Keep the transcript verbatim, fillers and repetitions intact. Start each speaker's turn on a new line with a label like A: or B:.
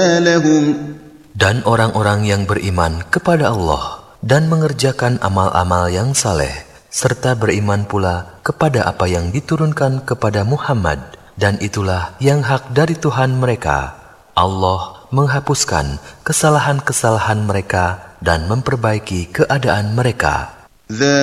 A: لهم
B: Dan orang-orang yang beriman kepada Allah dan mengerjakan amal-amal yang saleh, serta beriman pula kepada apa yang diturunkan kepada Muhammad, dan itulah yang hak dari Tuhan mereka. Allah menghapuskan kesalahan-kesalahan mereka dan memperbaiki keadaan mereka.